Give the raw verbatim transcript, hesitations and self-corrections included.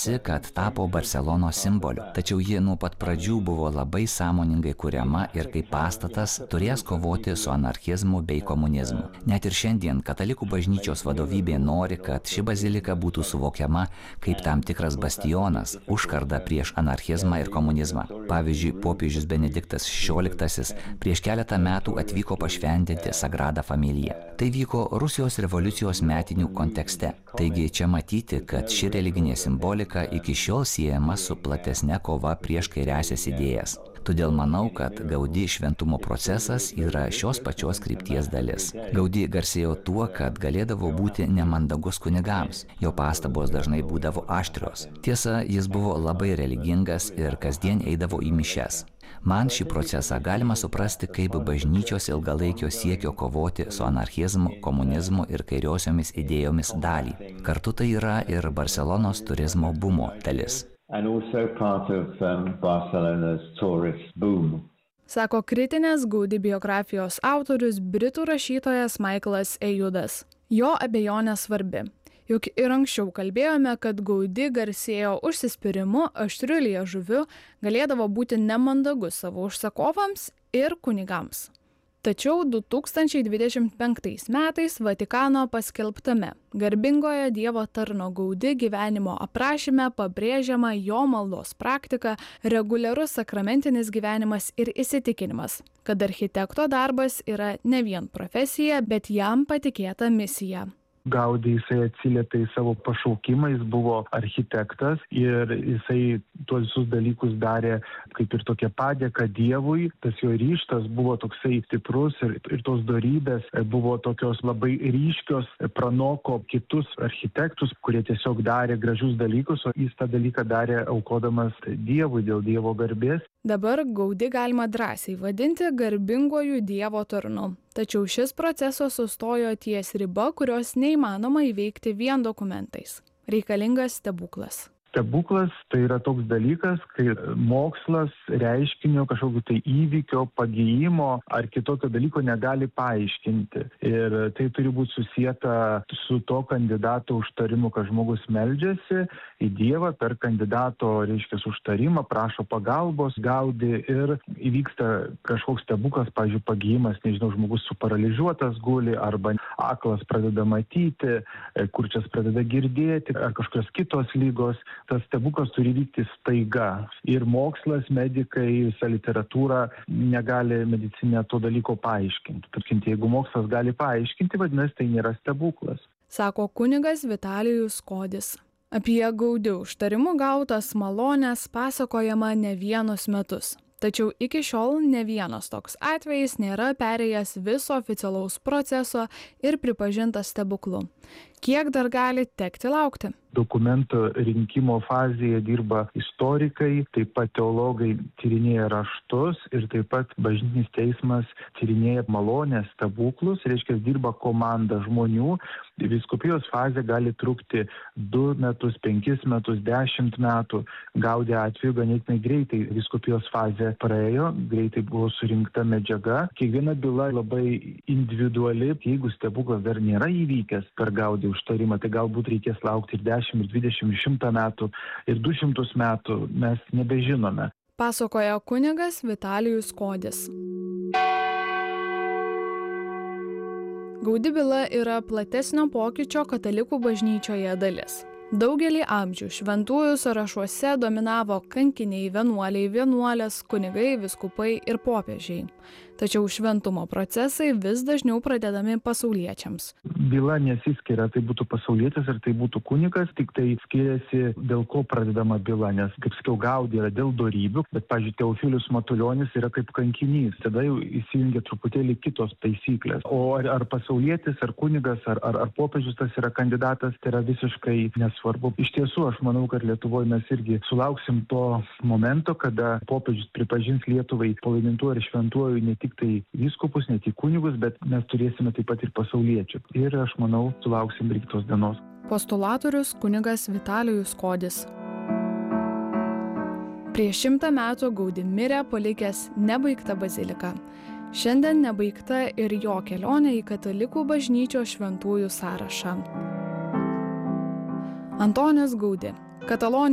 visi, kad tapo Barselonos simboliu. Tačiau ji nuo pat pradžių buvo labai sąmoningai kuriama ir kaip pastatas turės kovoti su anarchizmu bei komunizmu. Net ir šiandien katalikų bažnyčios vadovybė nori, kad ši bazilika būtų suvokiama kaip tam tikras bastionas, užkarda prieš anarchizmą ir komunizmą. Pavyzdžiui, popiežius Benediktas šešioliktasis prieš keletą metų atvyko pašventinti Sagrada Familija. Tai vyko Rusijos revoliucijos metinių kontekste. Taigi čia matyti, kad ši religinė simbolika iki šiol siejama su platesne kova prieš kairiąsias idėjas. Todėl manau, kad Gaudí šventumo procesas yra šios pačios krypties dalis. Gaudí garsėjo tuo, kad galėdavo būti nemandagus kunigams. Jo pastabos dažnai būdavo aštrios. Tiesa, jis buvo labai religingas ir kasdien eidavo į mišias. Man šį procesą galima suprasti kaip bažnyčios ilgalaikio siekio kovoti su anarchizmu, komunizmu ir kairiosiomis idėjomis dalį. Kartu tai yra ir Barselonos turizmo bumo dalis. And also part of um, Barcelona's tourist boom. Sako kritinės Gaudí biografijos autorius britų rašytojas Michaelas Ejudas. Jo abejonė svarbi. Juk ir anksčiau kalbėjome, kad Gaudí garsėjo užsispyrimu, aštriu liežuviu, galėdavo būti nemandagus savo užsakovams ir kunigams. Tačiau du tūkstančiai dvidešimt penktais metais Vatikano paskelbtame garbingojo Dievo tarno Gaudí gyvenimo aprašyme pabrėžiama jo maldos praktika, reguliarus sakramentinis gyvenimas ir įsitikinimas, kad architekto darbas yra ne vien profesija, bet jam patikėta misija. Gaudí jisai atsiliepė į savo pašaukimą, jis buvo architektas ir jisai tuos visus dalykus darė kaip ir tokia padėka Dievui. Tas jo ryžtas buvo toksai stiprus ir, ir tos dorybės buvo tokios labai ryškios, pranoko kitus architektus, kurie tiesiog darė gražius dalykus, o jis tą dalyką darė aukodamas Dievui dėl Dievo garbės. Dabar Gaudí galima drąsiai vadinti garbinguoju Dievo tarnu. Tačiau šis procesas sustojo ties riba, kurios neįmanoma įveikti vien dokumentais. Reikalingas stebuklas. Stebuklas tai yra toks dalykas, kai mokslas reiškinio kažkokio tai įvykio, pagijimo ar kitokio dalyko negali paaiškinti. Ir tai turi būti susieta su to kandidato užtarimu, kad žmogus meldžiasi į Dievą per kandidato, reiškia, užtarimą, prašo pagalbos, Gaudí ir įvyksta kažkoks stebuklas, pavyzdžiui, pagijimas, nežinau, žmogus suparalyžiuotas guli arba aklas pradeda matyti, kurčias pradeda girdėti ar kažkokios kitos lygos. Tas stebuklas turi vykti staiga. Ir mokslas, medikai, visa literatūra negali medicinė to dalyko paaiškinti. Tarkim, jeigu mokslas gali paaiškinti, vadinasi, tai nėra stebuklas. Sako kunigas Vitalijus Kodis. Apie Gaudí užtarimų gautas malones pasakojama ne vienus metus. Tačiau iki šiol ne vienas toks atvejis nėra perėjęs viso oficialaus proceso ir pripažintas stebuklu. Kiek dar gali tekti laukti? Dokumento rinkimo fazėje dirba istorikai, taip pat teologai tyrinėja raštus ir taip pat bažnytinis teismas tyrinėja malonės stebuklus, reiškia dirba komanda žmonių. Vyskupijos fazė gali trukti du metus, penkis metus, dešimt metų. Gaudí atveju ganėtinai greitai vyskupijos fazė praėjo, greitai buvo surinkta medžiaga. Kiekviena byla labai individuali. Jeigu stebuklas dar nėra įvykęs per Gaudí užtarimą, tai galbūt reikės laukti ir dešimt, ir dvidešimt, ir šimtą metų, ir du šimtus metų, mes nebežinome. Pasakoja kunigas Vitalijus Kodis. Gaudí byla yra platesnio pokyčio katalikų bažnyčioje dalis. Daugelį amžių šventųjų sąrašuose dominavo kankiniai, vienuoliai, vienuolės, kunigai, vyskupai ir popiežiai. Tačiau šventumo procesai vis dažniau pradedami pasauliečiams. Byla nesiskiria, tai būtų pasaulietis ar tai būtų kunigas, tik tai skiriasi dėl ko pradedama byla, nes, kaip sakiau, Gaudí yra dėl dorybių, bet, pavyzdžiui, Teofilius Matulionis yra kaip kankinys, tada jau įsijungia truputėlį kitos taisyklės. O ar, ar pasaulietis, ar kunigas, ar, ar, ar popiežius tas yra kandidatas, tai yra visiškai nesvarbu. Iš tiesų, aš manau, kad Lietuvoje mes irgi sulauksim to momento, kada popiežius pripažins Lietuvai palaimintuoju ir šventuoju ne tik tai vyskupus, ne tik kunigus, bet mes turėsime taip pat ir pasauliečių. Ir aš manau, sulauksim ir kitos dienos. Postulatorius kunigas Vitalijus Kodis. Prieš šimtą metų Gaudí mirė, palikęs nebaigtą baziliką. Šiandien nebaigta ir jo kelionė į katalikų bažnyčios šventųjų sąrašą. Antonis Gaudí, Katalonijos